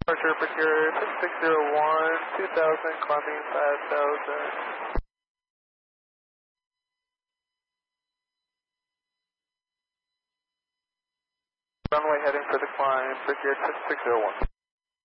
Departure Procure 6601, 2000, climbing 5000. Runway heading for the climb, Procure 6601.